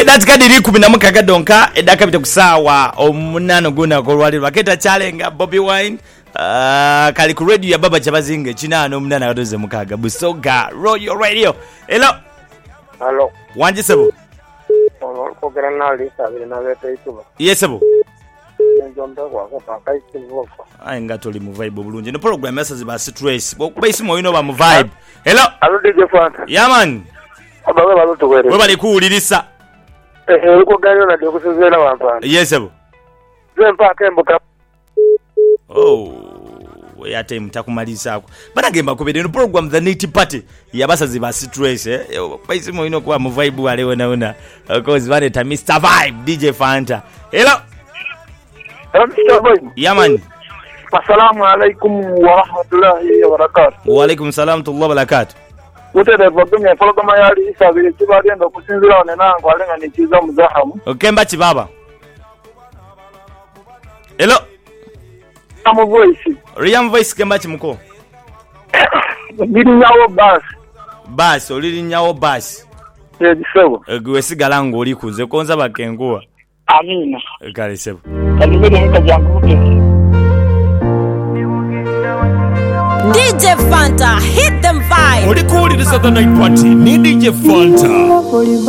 Edatika diri 16 donka edakabita kusawa omunano guna kolwaliro aketa chalenga Bobby Wine kali ku radio ya baba chabazinge chinano omunana katoze mukaga Busoga Royal Radio. Hello wanje sebo ko granali sabire na bete ituba yesebo njombe kwa paka isibo ai ngatoli mu vibe bulunje no program messages ba stress bokuba isimo yino ba mu vibe. Hello DJ Fanta yaman abawe balutugwere we bali kuulirisa uko gari na dio kusezera wapana yesebo zempa kembuka we ate mtakumaliza ako bana gemba kubede no program the Niti Party yabasazi ba stress baisimo ino kwa mu vibe wale wona cause bane ta Mr Vibe DJ Fanta. Hello Mr Vibe yaman assalamu alaikum wa rahmatullahi wa barakatuh. Wa alaikum salam wa rahmatullahi wa barakatuh. Utede vodumye folokoma yali isabire kibali ndo kusinzira one nango alenga nikiza muzahamu okemba kibaba. Hello Am voice Riam voice kemba chimuko biri nyawo bas oliri nyawo bas yedisebo gwe sigalango oli kunze konza bakenguwa amina kale sebo kalibere mkajangu DJ Fanta, hit them vibe. Oli cool in the Saturday Night Party. Ni DJ Fanta.